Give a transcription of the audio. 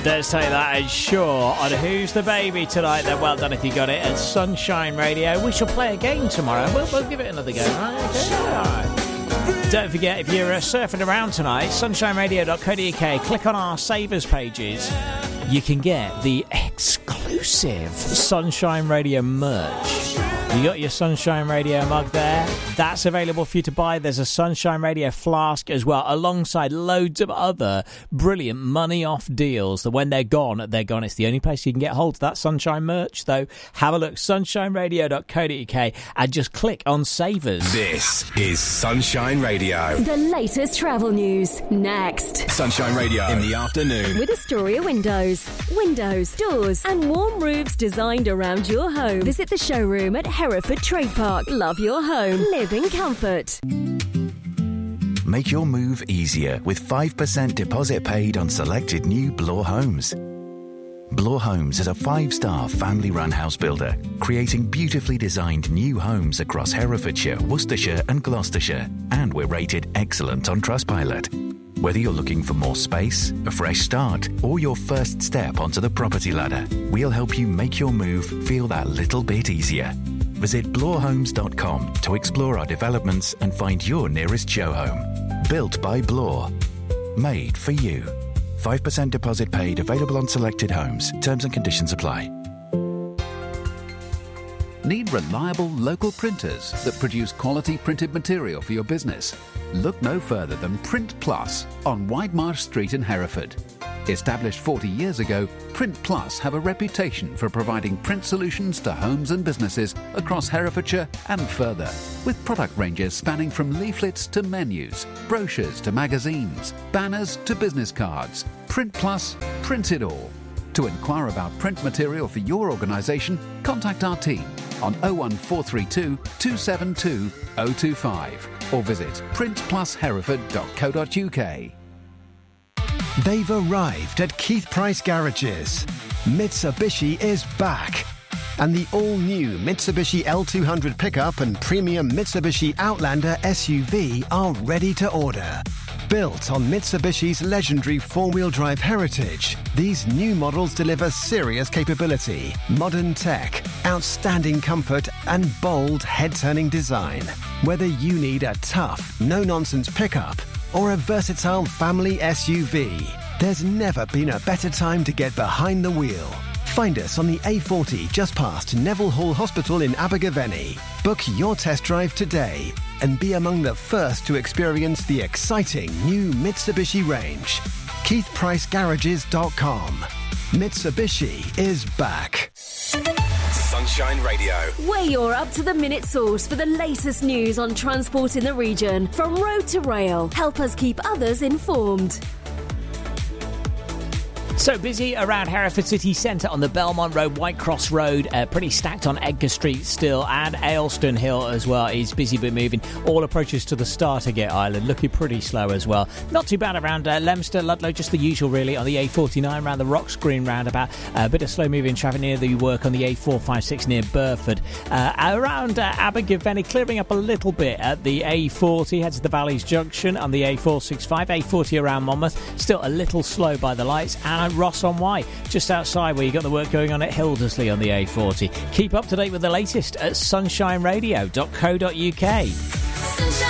Let's take that as sure on Who's the Baby tonight. Then well done if you got it at Sunshine Radio. We shall play a game tomorrow. We'll give it another go, right? Okay. All right. Don't forget, if you're surfing around tonight, sunshineradio.co.uk, click on our Savers pages. You can get the exclusive Sunshine Radio merch. You got your Sunshine Radio mug there. That's available for you to buy. There's a Sunshine Radio flask as well, alongside loads of other brilliant money-off deals that when they're gone, they're gone. It's the only place you can get hold of that Sunshine merch, though. Have a look, sunshineradio.co.uk, and just click on Savers. This is Sunshine Radio. The latest travel news, next. Sunshine Radio in the afternoon. With Astoria Windows. Windows, doors, and warm roofs designed around your home. Visit the showroom at Hereford Trade Park. Love your home. Live in comfort. Make your move easier with 5% deposit paid on selected new Bloor homes. Bloor Homes is a 5-star family-run house builder, creating beautifully designed new homes across Herefordshire, Worcestershire and Gloucestershire. And we're rated excellent on Trustpilot. Whether you're looking for more space, a fresh start, or your first step onto the property ladder, we'll help you make your move feel that little bit easier. Visit bloorhomes.com to explore our developments and find your nearest show home. Built by Bloor. Made for you. 5% deposit paid, available on selected homes. Terms and conditions apply. Need reliable local printers that produce quality printed material for your business? Look no further than Print Plus on Widemarsh Street in Hereford. Established 40 years ago, Print Plus have a reputation for providing print solutions to homes and businesses across Herefordshire and further, with product ranges spanning from leaflets to menus, brochures to magazines, banners to business cards. Print Plus, print it all. To inquire about print material for your organisation, contact our team on 01432 272 025 or visit printplushereford.co.uk. They've arrived at Keith Price Garages. Mitsubishi is back. And the all-new Mitsubishi L200 pickup and premium Mitsubishi Outlander SUV are ready to order. Built on Mitsubishi's legendary four-wheel drive heritage, these new models deliver serious capability, modern tech, outstanding comfort, and bold head-turning design. Whether you need a tough, no-nonsense pickup or a versatile family SUV, there's never been a better time to get behind the wheel. Find us on the A40 just past Neville Hall Hospital in Abergavenny. Book your test drive today and be among the first to experience the exciting new Mitsubishi range. KeithPriceGarages.com. Mitsubishi is back. Sunshine Radio. We're your up-to-the-minute source for the latest news on transport in the region, from road to rail. Help us keep others informed. So busy around Hereford City Centre on the Belmont Road, Whitecross Road, pretty stacked on Edgar Street still, and Aylstone Hill as well is busy but moving. All approaches to the Startergate Island looking pretty slow as well. Not too bad around Leominster, Ludlow, just the usual really on the A49 around the Rocks Green roundabout. A bit of slow moving traffic near the work on the A456 near Burford. Around Abergavenny, clearing up a little bit at the A40, heads to the Valleys Junction on the A465, A40 around Monmouth, still a little slow by the lights, and Ross on Wye, just outside where you got the work going on at Hildersley on the A40. Keep up to date with the latest at sunshineradio.co.uk. Sunshine.